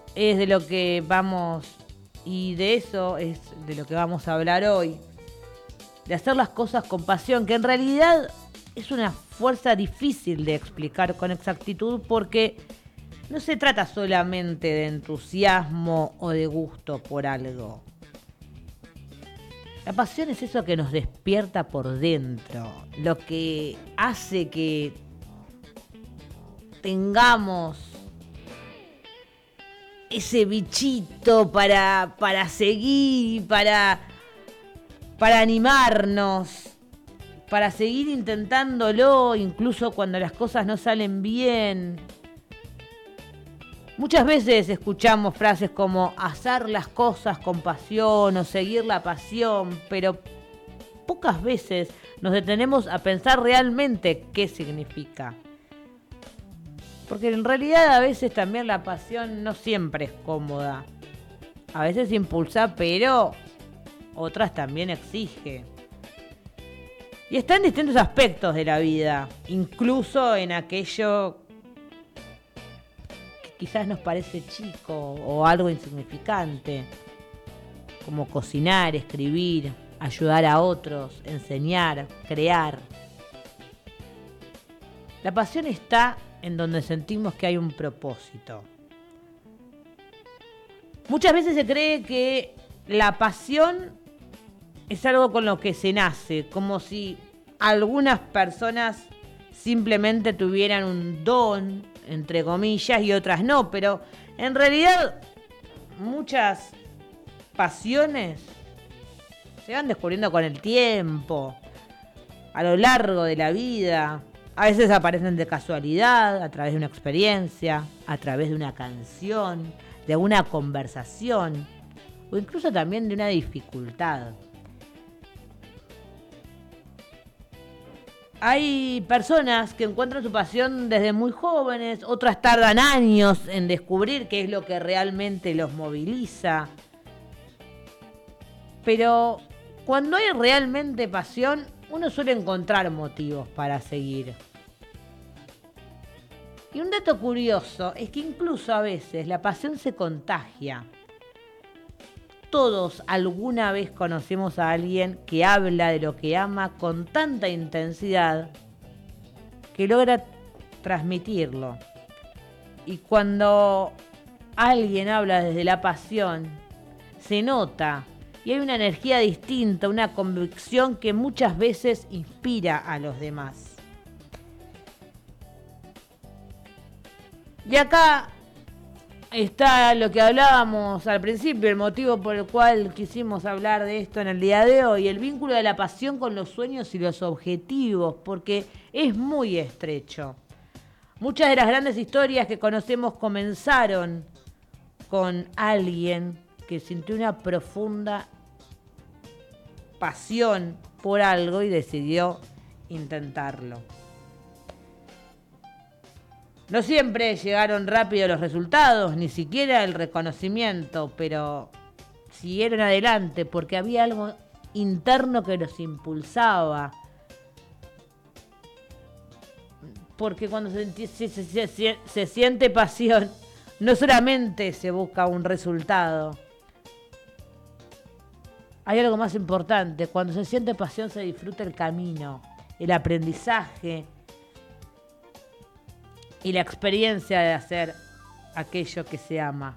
es de lo que vamos, y de eso es de lo que vamos a hablar hoy. De hacer las cosas con pasión, que en realidad es una fuerza difícil de explicar con exactitud porque no se trata solamente de entusiasmo o de gusto por algo. La pasión es eso que nos despierta por dentro, lo que hace que tengamos ese bichito para seguir, para animarnos, para seguir intentándolo, incluso cuando las cosas no salen bien. Muchas veces escuchamos frases como hacer las cosas con pasión o seguir la pasión, pero pocas veces nos detenemos a pensar realmente qué significa. Porque en realidad a veces también la pasión no siempre es cómoda. A veces impulsa, pero otras también exige. Y está en distintos aspectos de la vida, incluso en aquello que quizás nos parece chico o algo insignificante, como cocinar, escribir, ayudar a otros, enseñar, crear. La pasión está en donde sentimos que hay un propósito. Muchas veces se cree que la pasión es algo con lo que se nace, como si algunas personas simplemente tuvieran un don, entre comillas, y otras no, pero en realidad muchas pasiones se van descubriendo con el tiempo, a lo largo de la vida. A veces aparecen de casualidad, a través de una experiencia, a través de una canción, de una conversación, o incluso también de una dificultad. Hay personas que encuentran su pasión desde muy jóvenes, otras tardan años en descubrir qué es lo que realmente los moviliza. Pero cuando hay realmente pasión, uno suele encontrar motivos para seguir. Y un dato curioso es que incluso a veces la pasión se contagia. Todos alguna vez conocemos a alguien que habla de lo que ama con tanta intensidad que logra transmitirlo. Y cuando alguien habla desde la pasión, se nota y hay una energía distinta, una convicción que muchas veces inspira a los demás. Y acá está lo que hablábamos al principio, el motivo por el cual quisimos hablar de esto en el día de hoy, el vínculo de la pasión con los sueños y los objetivos, porque es muy estrecho. Muchas de las grandes historias que conocemos comenzaron con alguien que sintió una profunda pasión por algo y decidió intentarlo. No siempre llegaron rápido los resultados, ni siquiera el reconocimiento, pero siguieron adelante porque había algo interno que los impulsaba. Porque cuando se siente pasión, no solamente se busca un resultado. Hay algo más importante. Cuando se siente pasión se disfruta el camino, el aprendizaje y la experiencia de hacer aquello que se ama.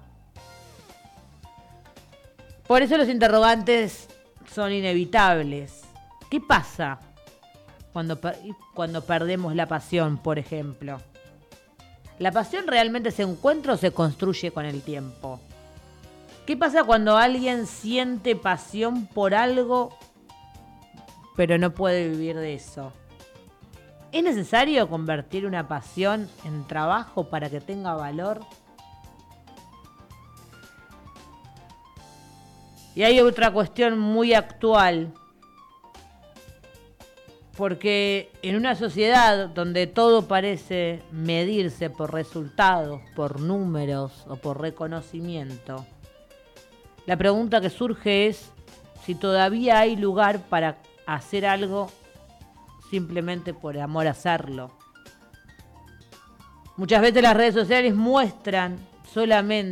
Por eso los interrogantes son inevitables. ¿Qué pasa cuando perdemos la pasión, por ejemplo? ¿La pasión realmente se encuentra o se construye con el tiempo? ¿Qué pasa cuando alguien siente pasión por algo, pero no puede vivir de eso? ¿Es necesario convertir una pasión en trabajo para que tenga valor? Y hay otra cuestión muy actual, porque en una sociedad donde todo parece medirse por resultados, por números o por reconocimiento, la pregunta que surge es si todavía hay lugar para hacer algo simplemente por amor a hacerlo. Muchas veces las redes sociales muestran solamente